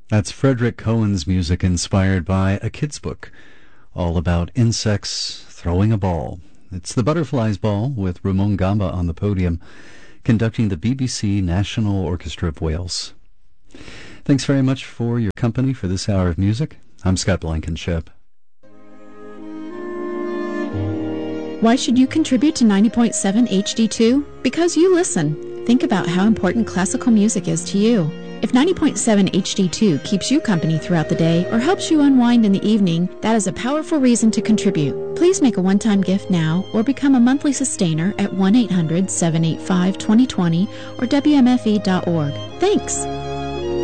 That's Frederick Cohen's music inspired by a kid's book all about insects throwing a ball. It's the Butterflies Ball with Ramon Gamba on the podium, conducting the BBC National Orchestra of Wales. Thanks very much for your company for this hour of music. I'm Scott Blankenship. Why should you contribute to 90.7 HD2? Because you listen. Think about how important classical music is to you. If 90.7 HD2 keeps you company throughout the day or helps you unwind in the evening, that is a powerful reason to contribute. Please make a one-time gift now or become a monthly sustainer at 1-800-785-2020 or WMFE.org. Thanks!